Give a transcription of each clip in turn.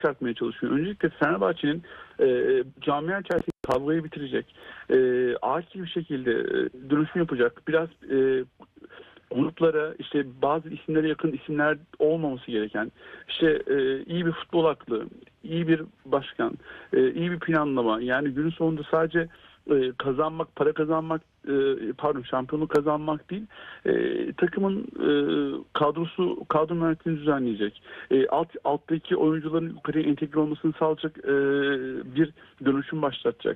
çıkartmaya çalışıyor. Öncelikle Fenerbahçe'nin camia içerisinde kavgayı bitirecek, akil bir şekilde dönüşüm yapacak, biraz gruplara, işte bazı isimlere yakın isimler olmaması gereken, işte iyi bir futbol aklı, iyi bir başkan, iyi bir planlama, yani günün sonunda sadece kazanmak, para kazanmak, şampiyonluk kazanmak değil, takımın kadro mühendisliğini düzenleyecek, alttaki oyuncuların yukarıya entegre olmasını sağlayacak bir dönüşüm başlatacak.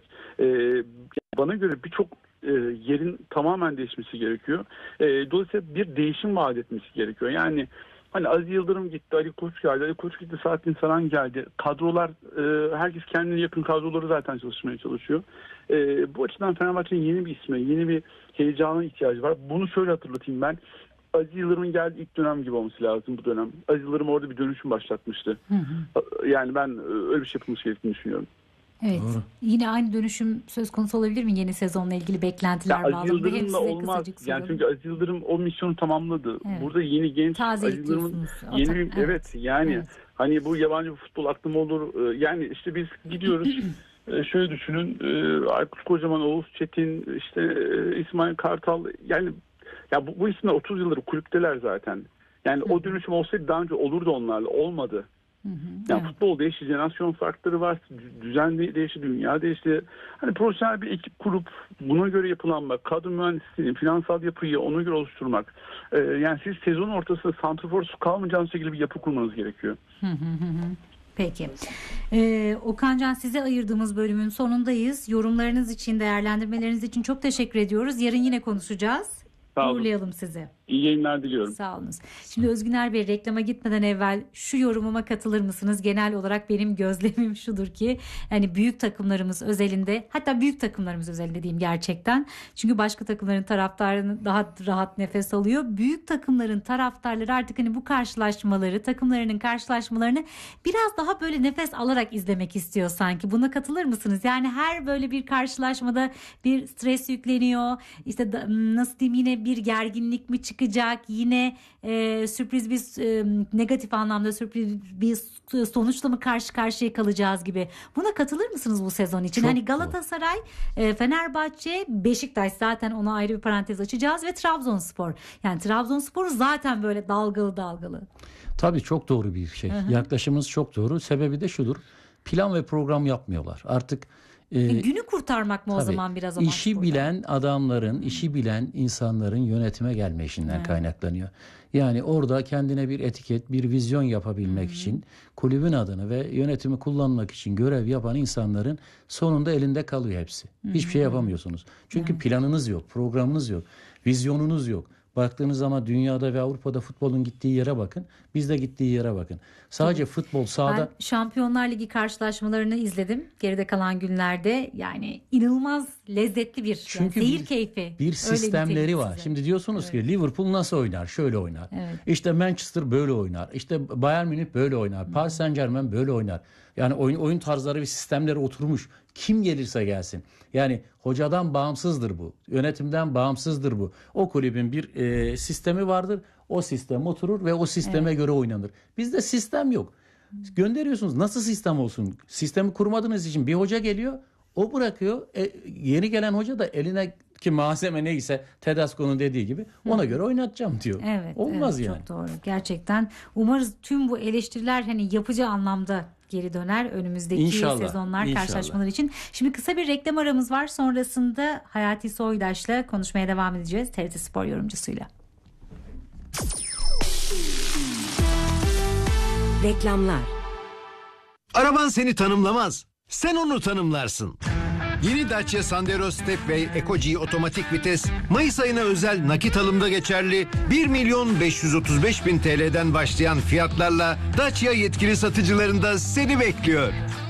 Bana göre birçok yerin tamamen değişmesi gerekiyor. Dolayısıyla bir değişim vaat etmesi gerekiyor. Yani hani Aziz Yıldırım gitti, Ali Koç geldi, Ali Koç gitti, Saadettin Saran geldi. Kadrolar, herkes kendine yakın kadroları zaten çalışmaya çalışıyor. Bu açıdan Fenerbahçe'nin yeni bir isme, yeni bir heyecana ihtiyacı var. Bunu şöyle hatırlatayım ben. Aziz Yıldırım'ın geldiği ilk dönem gibi olması lazım bu dönem. Aziz Yıldırım orada bir dönüşüm başlatmıştı. Yani ben öyle bir şey yapılması gerektiğini düşünüyorum. Evet. Doğru. Yine aynı dönüşüm söz konusu olabilir mi yeni sezonla ilgili beklentiler bağlamında? Aziz Yıldırım'la olmaz. Yani çünkü Aziz Yıldırım o misyonu tamamladı. Evet. Burada yeni genç Aziz Yıldırım'ın yeni bir, evet yani evet. Hani bu yabancı bir futbol aklı mı olur? Yani işte biz gidiyoruz. Şöyle düşünün. Aykut Kocaman, Oğuz Çetin, işte İsmail Kartal, yani ya bu isimler 30 yıldır kulüpteler zaten. Yani o dönüşüm olsaydı daha önce olurdu onlarla. Olmadı. Yani evet. Futbol değişti, jenerasyon farkları var, düzen değişti, dünya değişti. Hani profesyonel bir ekip kurup buna göre yapılanmak, kadro mühendisliğini, finansal yapıyı ona göre oluşturmak. Yani siz sezon ortasında santraforsuz kalmayacağınız şekilde bir yapı kurmanız gerekiyor. Peki. Okan Can, size ayırdığımız bölümün sonundayız. Yorumlarınız için, değerlendirmeleriniz için çok teşekkür ediyoruz. Yarın yine konuşacağız. Uğurlayalım sizi. İyi yayınlar diliyorum. Sağ olunuz. Şimdi Özgüner Bey, reklama gitmeden evvel şu yorumuma katılır mısınız? Genel olarak benim gözlemim şudur ki yani büyük takımlarımız özelinde, hatta büyük takımlarımız özelinde diyeyim gerçekten. Çünkü başka takımların taraftarını daha rahat nefes alıyor. Büyük takımların taraftarları artık hani bu karşılaşmaları, takımlarının karşılaşmalarını biraz daha böyle nefes alarak izlemek istiyor sanki. Buna katılır mısınız? Yani her böyle bir karşılaşmada bir stres yükleniyor. İşte nasıl diyeyim, yine bir gerginlik mi çıkacak, yine sürpriz bir negatif anlamda sürpriz bir sonuçla mı karşı karşıya kalacağız gibi. Buna katılır mısınız bu sezon için? Çok hani Galatasaray, Fenerbahçe, Beşiktaş, zaten ona ayrı bir parantez açacağız, ve Trabzonspor. Yani Trabzonspor zaten böyle dalgalı. Tabii çok doğru bir şey. Yaklaşımınız çok doğru. Sebebi de şudur. Plan ve program yapmıyorlar. Artık günü kurtarmak mı o zaman biraz amaç? İşi bilen adamların, işi bilen insanların yönetime gelme işinden kaynaklanıyor. Yani orada kendine bir etiket, bir vizyon yapabilmek için, kulübün adını ve yönetimi kullanmak için görev yapan insanların sonunda elinde kalıyor hepsi. Hiçbir şey yapamıyorsunuz. Çünkü planınız yok, programınız yok, vizyonunuz yok. Baktığınız zaman dünyada ve Avrupa'da futbolun gittiği yere bakın. Bizde gittiği yere bakın. Sadece futbol sahada... Ben Şampiyonlar Ligi karşılaşmalarını izledim geride kalan günlerde. Yani inanılmaz lezzetli bir seyir keyfi. Bir sistemleri var. Size. Şimdi diyorsunuz ki Liverpool nasıl oynar? Şöyle oynar. Evet. İşte Manchester böyle oynar. İşte Bayern Münih böyle oynar. Paris Saint-Germain böyle oynar. Yani oyun tarzları ve sistemleri oturmuş. Kim gelirse gelsin. Yani hocadan bağımsızdır bu. Yönetimden bağımsızdır bu. O kulübün bir sistemi vardır. O sistem oturur ve o sisteme göre oynanır. Bizde sistem yok. Gönderiyorsunuz. Nasıl sistem olsun? Sistemi kurmadığınız için bir hoca geliyor. O bırakıyor. Yeni gelen hoca da elineki malzeme neyse, Tedesco'nun dediği gibi ona göre oynatacağım diyor. Olmaz yani. Çok doğru. Gerçekten umarız tüm bu eleştiriler hani yapıcı anlamda geri döner önümüzdeki sezonlar, karşılaşmalar için. Şimdi kısa bir reklam aramız var. Sonrasında Hayati Soydaş'la konuşmaya devam edeceğiz. TRT Spor yorumcusuyla. Reklamlar. Araban seni tanımlamaz. Sen onu tanımlarsın. Yeni Dacia Sandero Stepway Eco-G otomatik vites Mayıs ayına özel nakit alımda geçerli 1.535.000 TL'den başlayan fiyatlarla Dacia yetkili satıcılarında seni bekliyor.